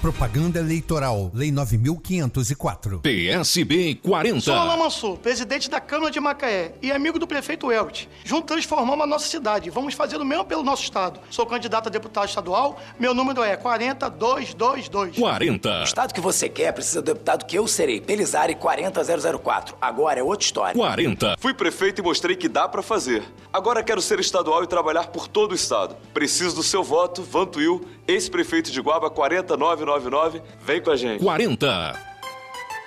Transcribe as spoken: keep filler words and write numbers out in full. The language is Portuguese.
Propaganda eleitoral. Lei nove mil quinhentos e quatro. P S B quarenta. Sou Alain Mansur, presidente da Câmara de Macaé e amigo do prefeito Elbert. Juntos transformamos a nossa cidade. Vamos fazer o mesmo pelo nosso estado. Sou candidato a deputado estadual. Meu número é quarenta, dois dois dois. quarenta. O estado que você quer precisa do deputado que eu serei. Pelizari quarenta zero zero quatro. Agora é outra história. quarenta. Fui prefeito e mostrei que dá pra fazer. Agora quero ser estadual e trabalhar por todo o estado. Preciso do seu voto. Vantuil, ex-prefeito de Guaba, quarenta nove nove nove. Vem com a gente. quarenta.